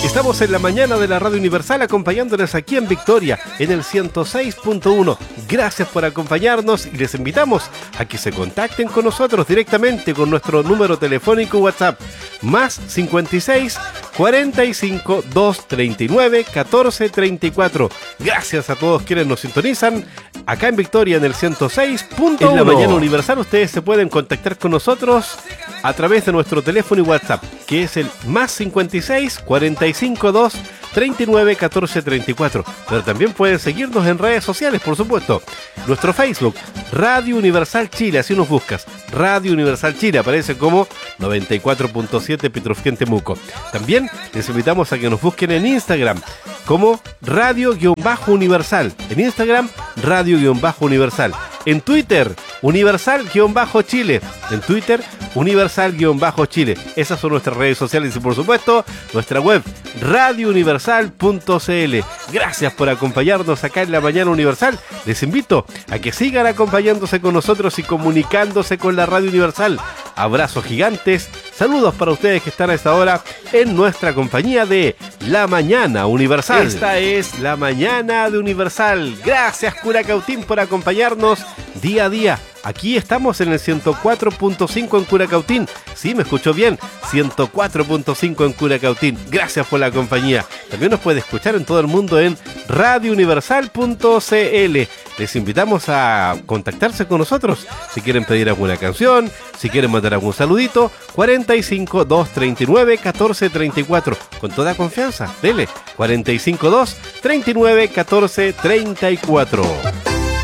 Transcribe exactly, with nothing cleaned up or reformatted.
estamos en la mañana de la Radio Universal acompañándoles aquí en Victoria en el ciento seis punto uno. Gracias por acompañarnos y les invitamos a que se contacten con nosotros directamente con nuestro número telefónico WhatsApp más cincuenta y seis, cuarenta y cinco, doscientos treinta y nueve, catorce treinta y cuatro. Gracias a todos quienes nos sintonizan acá en Victoria en el ciento seis punto uno. En la mañana universal ustedes se pueden contactar con nosotros a través de nuestro teléfono y WhatsApp, que es el más cincuenta y seis, cuarenta y cinco, doscientos treinta y nueve, catorce treinta y cuatro. Pero también pueden seguirnos en redes sociales, por supuesto. Nuestro Facebook, Radio Universal Chile, así nos buscas. Radio Universal Chile, aparece como noventa y cuatro punto siete Petrofén Temuco. También les invitamos a que nos busquen en Instagram como Radio-Universal. En Instagram, Radio-Universal. En Twitter, Universal-Chile. En Twitter, Universal-Chile. Esas son nuestras redes sociales y, por supuesto, nuestra web, radio universal punto c l. Gracias por acompañarnos acá en la Mañana Universal. Les invito a que sigan acompañándose con nosotros y comunicándose con la Radio Universal. Abrazos gigantes. Saludos para ustedes que están a esta hora en nuestra compañía de La Mañana Universal. Esta es La Mañana de Universal. Gracias, Curacautín, por acompañarnos día a día. Aquí estamos en el ciento cuatro punto cinco en Curacautín. Sí, me escuchó bien. ciento cuatro punto cinco en Curacautín. Gracias por la compañía. También nos puede escuchar en todo el mundo en radio universal punto c l. Les invitamos a contactarse con nosotros. Si quieren pedir alguna canción, si quieren mandar algún saludito, cuarenta y cinco, doscientos treinta y nueve, catorce treinta y cuatro. Con toda confianza, dele. cuarenta y cinco, doscientos treinta y nueve, catorce treinta y cuatro.